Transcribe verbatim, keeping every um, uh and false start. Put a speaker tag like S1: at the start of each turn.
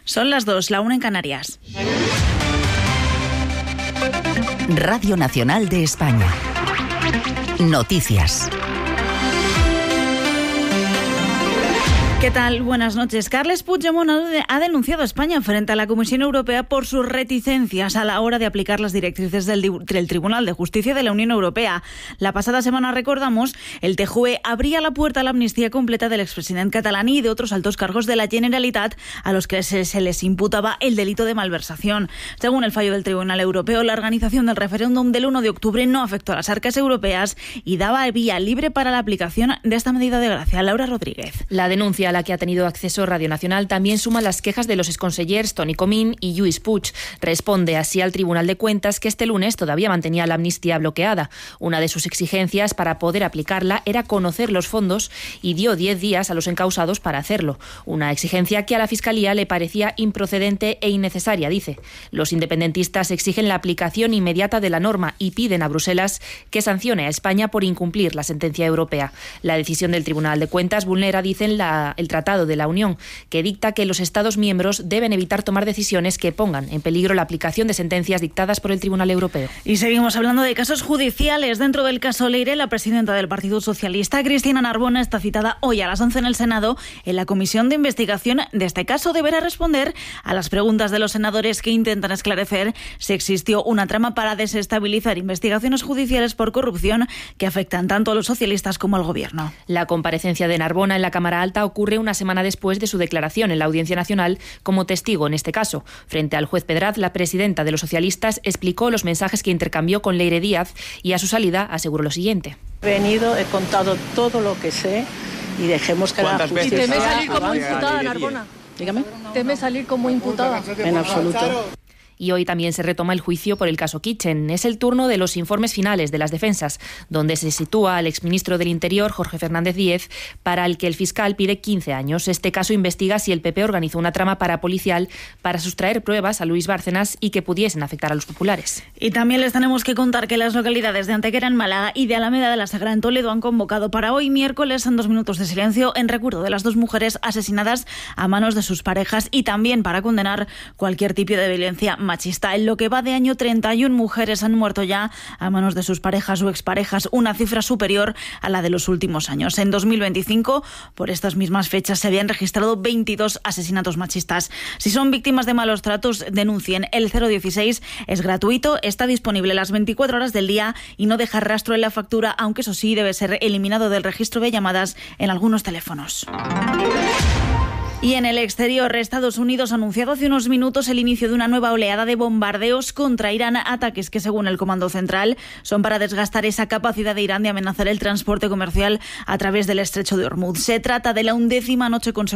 S1: Son las dos, la una en Canarias.
S2: Radio Nacional de España. Noticias.
S1: ¿Qué tal? Buenas noches. Carles Puigdemont ha denunciado a España frente a la Comisión Europea por sus reticencias a la hora de aplicar las directrices del, del Tribunal de Justicia de la Unión Europea. La pasada semana, recordamos, el T J U E abría la puerta a la amnistía completa del expresidente catalán y de otros altos cargos de la Generalitat a los que se, se les imputaba el delito de malversación. Según el fallo del Tribunal Europeo, la organización del referéndum del uno de octubre no afectó a las arcas europeas y daba vía libre para la aplicación de esta medida de gracia. Laura Rodríguez.
S3: La denuncia a la que ha tenido acceso Radio Nacional también suma las quejas de los exconsellers Toni Comín y Lluís Puig. Responde así al Tribunal de Cuentas que este lunes todavía mantenía la amnistía bloqueada. Una de sus exigencias para poder aplicarla era conocer los fondos y dio diez días a los encausados para hacerlo. Una exigencia que a la Fiscalía le parecía improcedente e innecesaria, dice. Los independentistas exigen la aplicación inmediata de la norma y piden a Bruselas que sancione a España por incumplir la sentencia europea. La decisión del Tribunal de Cuentas vulnera, dicen, la el Tratado de la Unión, que dicta que los Estados miembros deben evitar tomar decisiones que pongan en peligro la aplicación de sentencias dictadas por el Tribunal Europeo.
S1: Y seguimos hablando de casos judiciales. Dentro del caso Leire, la presidenta del Partido Socialista, Cristina Narbona, está citada hoy a las once en el Senado en la comisión de investigación de este caso. Deberá responder a las preguntas de los senadores que intentan esclarecer si existió una trama para desestabilizar investigaciones judiciales por corrupción que afectan tanto a los socialistas como al Gobierno.
S3: La comparecencia de Narbona en la Cámara Alta ocurre una semana después de su declaración en la Audiencia Nacional como testigo en este caso. Frente al juez Pedraz, la presidenta de los socialistas explicó los mensajes que intercambió con Leire Díaz y a su salida aseguró lo siguiente.
S4: He venido, he contado todo lo que sé y dejemos que la justicia...
S5: ¿Y teme salir como imputada, Narbona?
S4: Dígame.
S5: ¿Teme salir como imputada?
S4: En absoluto.
S3: Y hoy también se retoma el juicio por el caso Kitchen. Es el turno de los informes finales de las defensas, donde se sitúa al exministro del Interior, Jorge Fernández Díez, para el que el fiscal pide quince años. Este caso investiga si el P P organizó una trama parapolicial para sustraer pruebas a Luis Bárcenas y que pudiesen afectar a los populares.
S1: Y también les tenemos que contar que las localidades de Antequera en Málaga y de Alameda de la Sagra en Toledo han convocado para hoy miércoles en dos minutos de silencio en recuerdo de las dos mujeres asesinadas a manos de sus parejas y también para condenar cualquier tipo de violencia machista. En lo que va de año, treinta y una mujeres han muerto ya a manos de sus parejas o exparejas, una cifra superior a la de los últimos años. En dos mil veinticinco, por estas mismas fechas, se habían registrado veintidós asesinatos machistas. Si son víctimas de malos tratos, denuncien. El cero dieciséis es gratuito, está disponible las veinticuatro horas del día y no deja rastro en la factura, aunque eso sí debe ser eliminado del registro de llamadas en algunos teléfonos. Y en el exterior, Estados Unidos ha anunciado hace unos minutos el inicio de una nueva oleada de bombardeos contra Irán, ataques que, según el Comando Central, son para desgastar esa capacidad de Irán de amenazar el transporte comercial a través del estrecho de Hormuz. Se trata de la undécima noche consecutiva